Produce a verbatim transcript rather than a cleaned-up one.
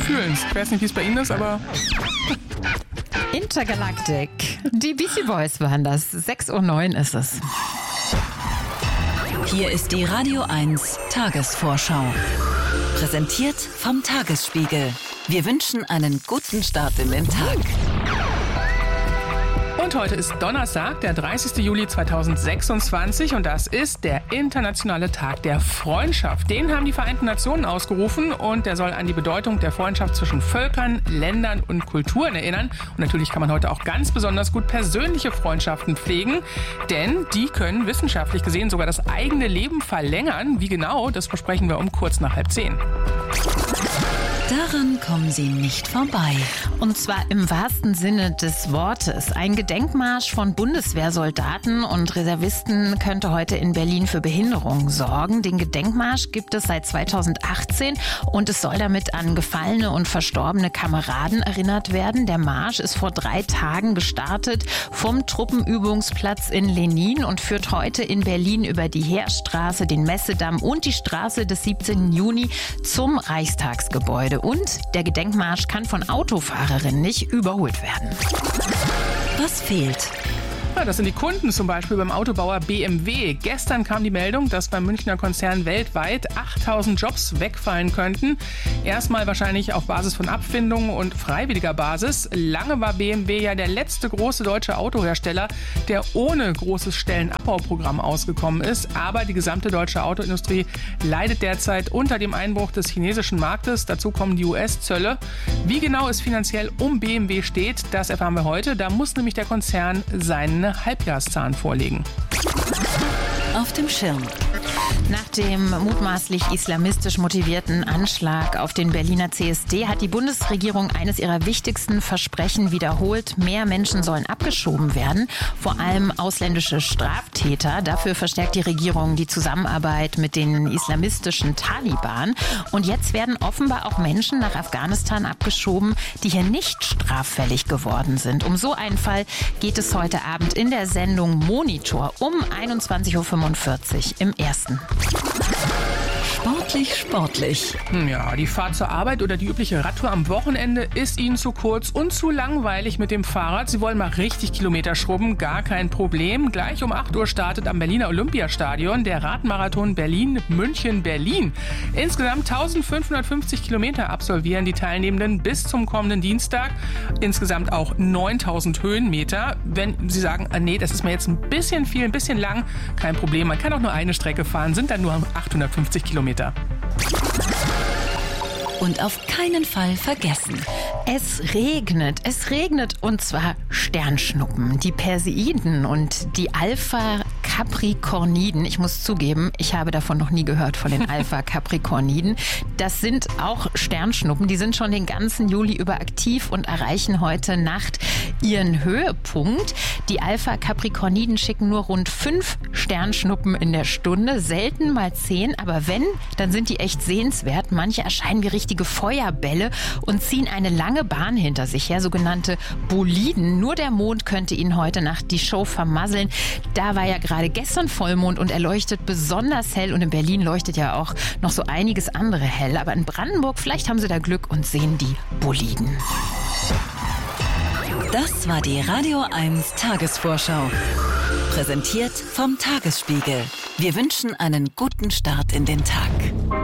fühlen. Ich weiß nicht, wie es bei Ihnen ist, aber... Intergalactic. Die Beastie Boys waren das. sechs Uhr neun ist es. Hier ist die Radio eins Tagesvorschau. Präsentiert vom Tagesspiegel. Wir wünschen einen guten Start in den Tag. Und heute ist Donnerstag, der dreißigster Juli zweitausendsechsundzwanzig und das ist der internationale Tag der Freundschaft. Den haben die Vereinten Nationen ausgerufen und der soll an die Bedeutung der Freundschaft zwischen Völkern, Ländern und Kulturen erinnern. Und natürlich kann man heute auch ganz besonders gut persönliche Freundschaften pflegen, denn die können wissenschaftlich gesehen sogar das eigene Leben verlängern. Wie genau, das besprechen wir um kurz nach halb zehn. Daran kommen Sie nicht vorbei. Und zwar im wahrsten Sinne des Wortes. Ein Gedenkmarsch von Bundeswehrsoldaten und Reservisten könnte heute in Berlin für Behinderungen sorgen. Den Gedenkmarsch gibt es seit zweitausendachtzehn und es soll damit an gefallene und verstorbene Kameraden erinnert werden. Der Marsch ist vor drei Tagen gestartet vom Truppenübungsplatz in Lenin und führt heute in Berlin über die Heerstraße, den Messedamm und die Straße des siebzehnten Juni zum Reichstagsgebäude. Und der Gedenkmarsch kann von Autofahrerinnen nicht überholt werden. Was fehlt? Ja, das sind die Kunden, zum Beispiel beim Autobauer B M W. Gestern kam die Meldung, dass beim Münchner Konzern weltweit achttausend Jobs wegfallen könnten. Erstmal wahrscheinlich auf Basis von Abfindungen und freiwilliger Basis. Lange war B M W ja der letzte große deutsche Autohersteller, der ohne großes Stellenabbauprogramm ausgekommen ist. Aber die gesamte deutsche Autoindustrie leidet derzeit unter dem Einbruch des chinesischen Marktes. Dazu kommen die U S-Zölle. Wie genau es finanziell um B M W steht, das erfahren wir heute. Da muss nämlich der Konzern seinen Halbjahreszahlen vorlegen. Auf dem Schirm. Nach dem mutmaßlich islamistisch motivierten Anschlag auf den Berliner C S D hat die Bundesregierung eines ihrer wichtigsten Versprechen wiederholt. Mehr Menschen sollen abgeschoben werden, vor allem ausländische Straftäter. Dafür verstärkt die Regierung die Zusammenarbeit mit den islamistischen Taliban. Und jetzt werden offenbar auch Menschen nach Afghanistan abgeschoben, die hier nicht straffällig geworden sind. Um so einen Fall geht es heute Abend in der Sendung Monitor um einundzwanzig Uhr fünfundvierzig im Ersten. Sportlich, sportlich. Ja, die Fahrt zur Arbeit oder die übliche Radtour am Wochenende ist Ihnen zu kurz und zu langweilig mit dem Fahrrad. Sie wollen mal richtig Kilometer schrubben, gar kein Problem. Gleich um acht Uhr startet am Berliner Olympiastadion der Radmarathon Berlin-München-Berlin. Insgesamt eintausendfünfhundertfünfzig Kilometer absolvieren die Teilnehmenden bis zum kommenden Dienstag. Insgesamt auch neuntausend Höhenmeter. Wenn Sie sagen, nee, das ist mir jetzt ein bisschen viel, ein bisschen lang, kein Problem. Man kann auch nur eine Strecke fahren, sind dann nur achthundertfünfzig Kilometer. Und auf keinen Fall vergessen. Es regnet, es regnet und zwar Sternschnuppen. Die Perseiden und die Alpha-Capricorniden, ich muss zugeben, ich habe davon noch nie gehört, von den Alpha-Capricorniden. Das sind auch Sternschnuppen, die sind schon den ganzen Juli über aktiv und erreichen heute Nacht ihren Höhepunkt. Die Alpha-Capricorniden schicken nur rund fünf Sternschnuppen in der Stunde, selten mal zehn, aber wenn, dann sind die echt sehenswert. Manche erscheinen wie richtige Feuerbälle und ziehen eine lange Bahn hinter sich her, sogenannte Boliden. Nur der Mond könnte ihnen heute Nacht die Show vermasseln. Da war ja gerade gestern Vollmond und er leuchtet besonders hell und in Berlin leuchtet ja auch noch so einiges andere hell. Aber in Brandenburg, vielleicht haben sie da Glück und sehen die Boliden. Das war die Radio eins Tagesvorschau. Präsentiert vom Tagesspiegel. Wir wünschen einen guten Start in den Tag.